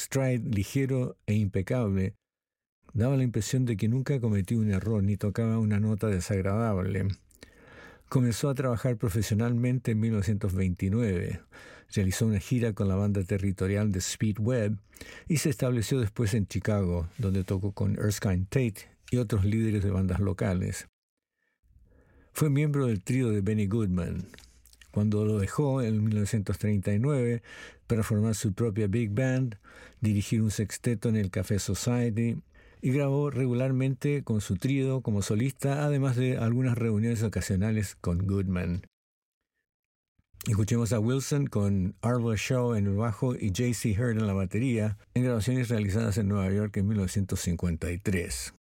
stride ligero e impecable daba la impresión de que nunca cometió un error ni tocaba una nota desagradable. Comenzó a trabajar profesionalmente en 1929, realizó una gira con la banda territorial de Speed Webb y se estableció después en Chicago, donde tocó con Erskine Tate y otros líderes de bandas locales. Fue miembro del trío de Benny Goodman. Cuando lo dejó en 1939 para formar su propia big band, dirigir un sexteto en el Café Society y grabó regularmente con su trío como solista, además de algunas reuniones ocasionales con Goodman. Escuchemos a Wilson con Arvo Shaw en el bajo y J.C. Hurd en la batería, en grabaciones realizadas en Nueva York en 1953.